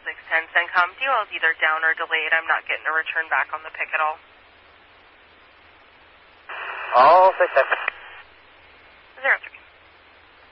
610 CENTCOM. DOL is either down or delayed. I'm not getting a return back on the pick at all. All 610. 03